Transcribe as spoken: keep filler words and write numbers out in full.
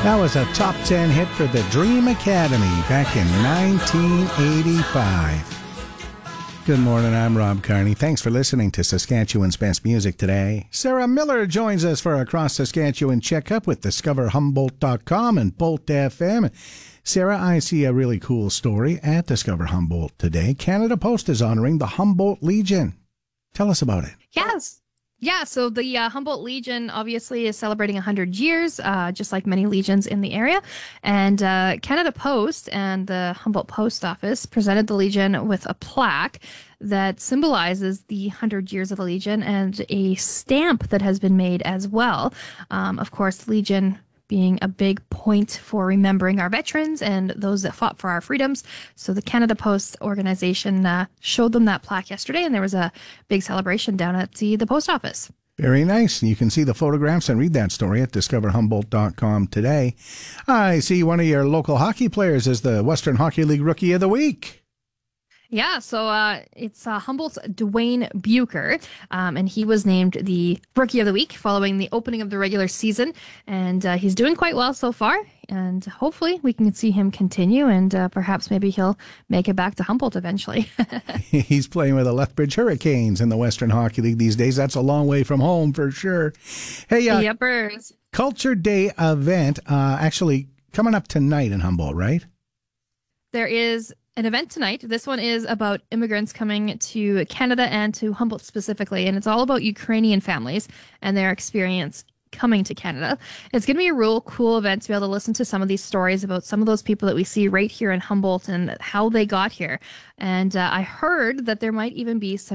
That was a top ten hit for the Dream Academy back in nineteen eighty-five. Good morning, I'm Rob Carney. Thanks for listening to Saskatchewan's Best Music today. Sarah Miller joins us for a Across Saskatchewan checkup with discover humboldt dot com and Bolt F M. Sarah, I see a really cool story at Discover Humboldt today. Canada Post is honoring the Humboldt Legion. Tell us about it. Yes. Yeah, so the uh, Humboldt Legion obviously is celebrating one hundred years, uh, just like many legions in the area. And uh, Canada Post and the Humboldt Post Office presented the Legion with a plaque that symbolizes the one hundred years of the Legion and a stamp that has been made as well. Um, of course, the Legion being a big point for remembering our veterans and those that fought for our freedoms. So the Canada Post organization uh, showed them that plaque yesterday, and there was a big celebration down at the, the post office. Very nice. You can see the photographs and read that story at discover humboldt dot com today. I see one of your local hockey players is the Western Hockey League Rookie of the Week. Yeah, so uh, it's uh, Humboldt's Dwayne Bucher, um, and he was named the Rookie of the Week following the opening of the regular season, and uh, he's doing quite well so far, and hopefully we can see him continue, and uh, perhaps maybe he'll make it back to Humboldt eventually. He's playing with the Lethbridge Hurricanes in the Western Hockey League these days. That's a long way from home for sure. Hey, uh, Yuppers. Culture Day event uh, actually coming up tonight in Humboldt, right? There is an event tonight. This one is about immigrants coming to Canada and to Humboldt specifically, and it's all about Ukrainian families and their experience coming to Canada. It's going to be a real cool event to be able to listen to some of these stories about some of those people that we see right here in Humboldt and how they got here. And uh, I heard that there might even be some